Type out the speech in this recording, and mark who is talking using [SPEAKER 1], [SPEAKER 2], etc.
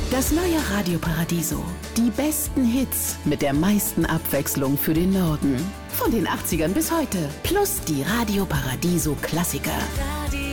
[SPEAKER 1] Das neue Radio Paradiso. Die besten Hits mit der meisten Abwechslung für den Norden. Von den 80ern bis heute. Plus die Radio Paradiso Klassiker.